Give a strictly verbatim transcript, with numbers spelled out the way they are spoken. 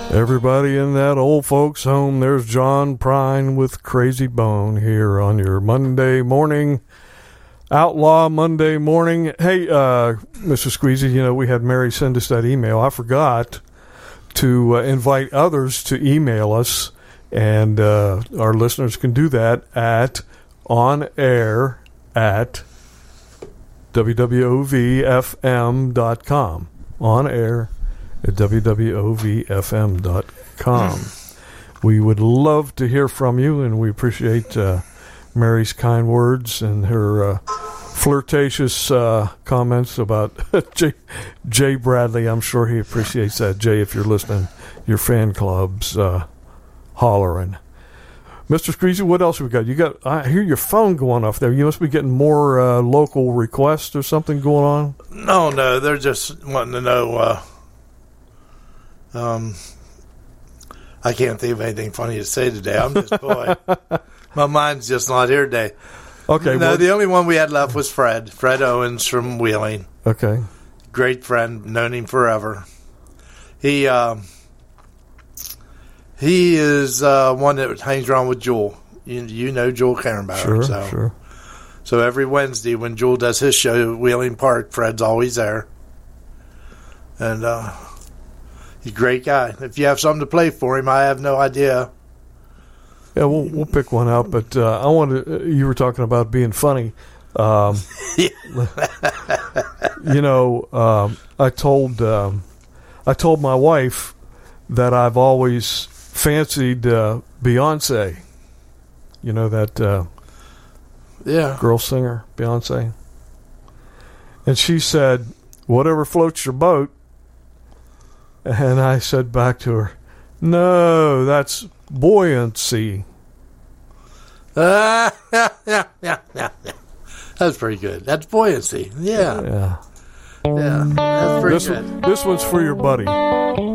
Everybody in that old folks home, there's John Prine with Crazy Bone here on your Monday morning, Outlaw Monday morning. Hey, uh, Mister Squeezy, you know, we had Mary send us that email. I forgot to uh, invite others to email us, and uh, our listeners can do that at on air at w w o v f m dot com. On air at w w o v f m dot com. We would love to hear from you, and we appreciate uh, Mary's kind words and her uh, flirtatious uh, comments about Jay, Jay Bradley. I'm sure he appreciates that. Jay, if you're listening, your fan club's uh, hollering. Mister Squeezy, what else we got? You got? I hear your phone going off there. You must be getting more uh, local requests or something going on. No, no, they're just wanting to know. Uh, um, I can't think of anything funny to say today. I'm just boy, my mind's just not here today. Okay. No, well, the only one we had left was Fred. Fred Owens from Wheeling. Okay. Great friend, known him forever. He. Um, He is uh, one that hangs around with Jewel. You, you know Jewel Karenbauer. Sure, so. sure. So every Wednesday when Jewel does his show at Wheeling Park, Fred's always there. And uh, he's a great guy. If you have something to play for him, I have no idea. Yeah, we'll we'll pick one out. But uh, I wanted uh, you were talking about being funny. Um, you know, um, I told um, I told my wife that I've always fancied uh, Beyonce. You know that uh, yeah girl singer, Beyonce. And she said, "Whatever floats your boat." And I said back to her, "No, that's buoyancy." Uh, yeah, yeah, yeah, yeah. That's pretty good. That's buoyancy. Yeah. Yeah. Yeah. That's pretty this, good. This one's for your buddy.